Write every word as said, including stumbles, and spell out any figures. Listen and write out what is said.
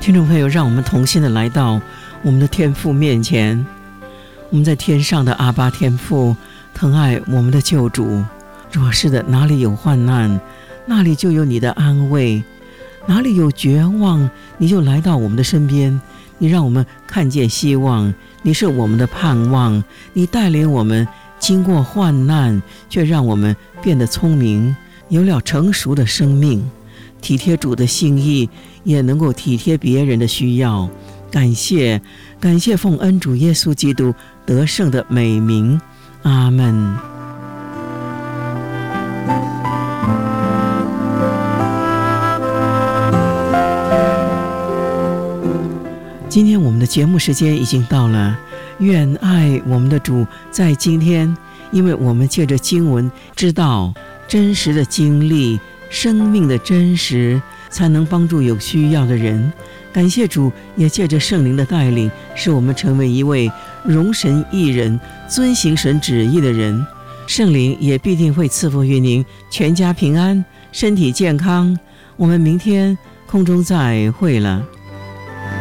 听众朋友，让我们同心的来到我们的天父面前。我们在天上的阿爸天父，疼爱我们的救主。若是的，哪里有患难，那里就有你的安慰；哪里有绝望，你就来到我们的身边。你让我们看见希望，你是我们的盼望，你带领我们经过患难，却让我们变得聪明，有了成熟的生命，体贴主的心意，也能够体贴别人的需要。感谢感谢奉恩主耶稣基督得胜的美名，阿们。今天我们的节目时间已经到了，愿爱我们的主在今天，因为我们借着经文知道真实的经历，生命的真实，才能帮助有需要的人。感谢主，也借着圣灵的带领，使我们成为一位荣神益人、遵行神旨意的人。圣灵也必定会赐福于您，全家平安，身体健康。我们明天空中再会了。